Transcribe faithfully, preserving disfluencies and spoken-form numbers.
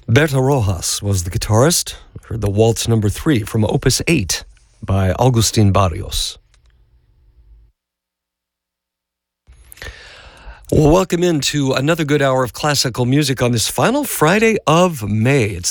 Berta Rojas was the guitarist. Heard the Waltz Number Three from Opus eight by Agustin Barrios. Well, welcome into another good hour of classical music on this final Friday of May. It's